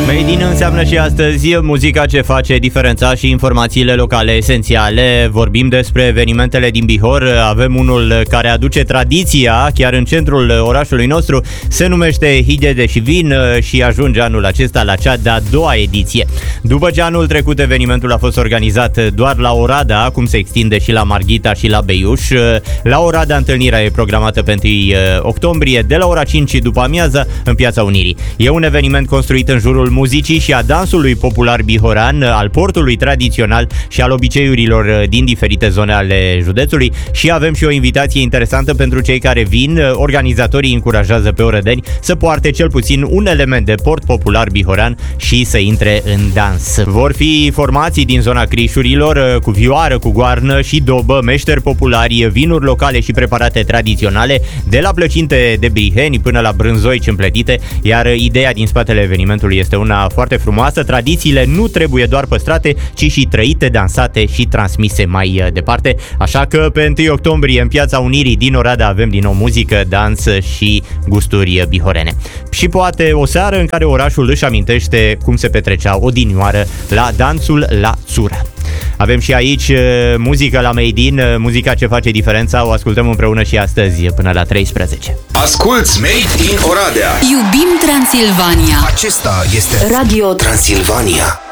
Made in înseamnă și astăzi muzica ce face diferența și informațiile locale esențiale. Vorbim despre evenimentele din Bihor. Avem unul care aduce tradiția chiar în centrul orașului nostru. Se numește Higede și Vin și ajunge anul acesta la cea de-a doua ediție. După ce anul trecut evenimentul a fost organizat doar la Oradea, acum se extinde și la Marghita și la Beiuș. La Oradea întâlnirea e programată pe 1 octombrie de la ora 5 după amiază în Piața Unirii. E un eveniment construit în jurul muzicii și a dansului popular bihorean, al portului tradițional și al obiceiurilor din diferite zone ale județului și avem și o invitație interesantă pentru cei care vin. Organizatorii încurajează pe orădeni să poarte cel puțin un element de port popular bihorean și să intre în dans. Vor fi formații din zona Crișurilor cu vioară, cu goarnă și dobă, meșteri populari, vinuri locale și preparate tradiționale, de la plăcinte de briheni până la brânzoi împletite, iar ideea din spatele evenimentului este una foarte frumoasă. Tradițiile nu trebuie doar păstrate, ci și trăite, dansate și transmise mai departe. Așa că pe 1 octombrie în Piața Unirii din Oradea avem din nou muzică, dans și gusturi bihorene. Și poate o seară în care orașul își amintește cum se petrecea odinioară la dansul la țură. Avem și aici muzică la Made in, muzica ce face diferența, o ascultăm împreună și astăzi până la 13. Asculți Made in Oradea. Iubim Transilvania. Acesta este Radio Transilvania.